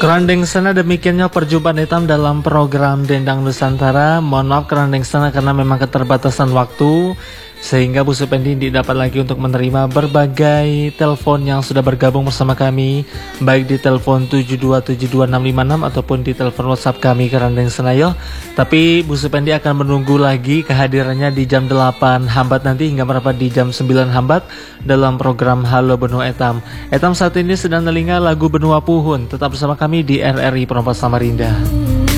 Kerandeng sana demikiannya perjumpaan hitam dalam program Dendang Nusantara. Mohon maaf kerandeng sana karena memang keterbatasan waktu, sehingga Bu Supendi tidak dapat lagi untuk menerima berbagai telepon yang sudah bergabung bersama kami, baik di telepon 7272656 ataupun di telepon WhatsApp kami Kerandeng Senayo. Tapi Bu Supendi akan menunggu lagi kehadirannya di jam 8 hambat nanti hingga merapat di jam 9 hambat dalam program Halo Benua Etam. Etam saat ini sedang telinga lagu Benua Puhun. Tetap bersama kami di RRI Perompas Samarinda.